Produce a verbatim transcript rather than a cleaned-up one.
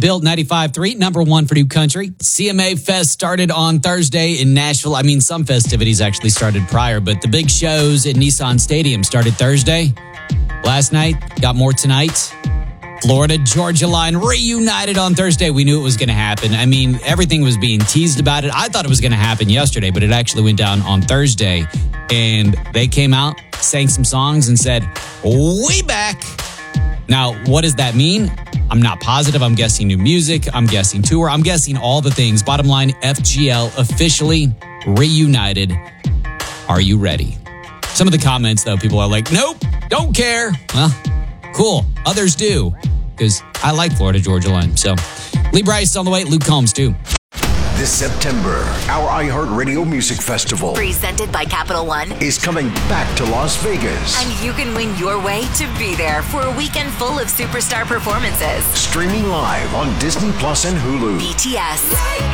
Built ninety-five point three, number one for New Country. C M A Fest started on Thursday in Nashville. I mean, some festivities actually started prior, but the big shows at Nissan Stadium started Thursday. Last night, got more tonight. Florida Georgia Line reunited on Thursday. We knew it was going to happen. I mean, everything was being teased about it. I thought it was going to happen yesterday, but it actually went down on Thursday. And they came out, sang some songs, and said, "We back." Now, what does that mean? I'm not positive. I'm guessing new music. I'm guessing tour. I'm guessing all the things. Bottom line, F G L officially reunited. Are you ready? Some of the comments, though, people are like, nope, don't care. Well, cool. Others do, because I like Florida Georgia Line. So, Lee Brice is on the way. Luke Combs, too. This September, our iHeartRadio Music Festival, presented by Capital One, is coming back to Las Vegas. And you can win your way to be there for a weekend full of superstar performances. Streaming live on Disney Plus and Hulu. B T S,